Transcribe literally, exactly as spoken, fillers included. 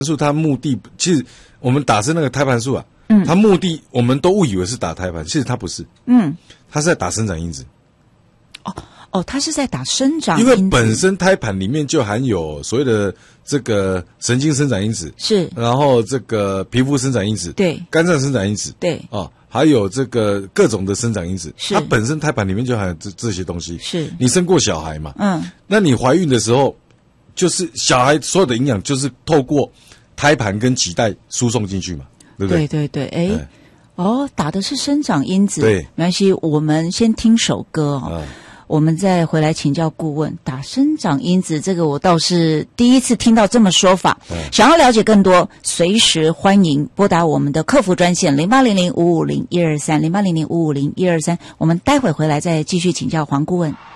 素它目的其实我们打生那个胎盘素啊，嗯，它目的我们都误以为是打胎盘，其实它不是，嗯，它是在打生长因子。 哦哦，它是在打生长因子， 因为本身胎盘里面就含有所谓的这个神经生长因子， 是， 然后这个皮肤生长因子， 对， 肝脏生长因子， 对， 啊、哦，还有这个各种的生长因子， 是， 它本身胎盘里面就含有这这些东西。 是， 你生过小孩嘛？ 嗯， 那你怀孕的时候，就是小孩所有的营养就是透过胎盘跟脐带输送进去嘛，对不对？ 对对对，哎。哎哦，打的是生长因子， 对， 没关系，我们先听首歌哦， 嗯、 我们再回来请教顾问。打生长因子，这个我倒是第一次听到这么说法。嗯、想要了解更多，随时欢迎拨打我们的客服专线零八零零五五零一二三零八零零五五零一二三。我们待会回来再继续请教黄顾问。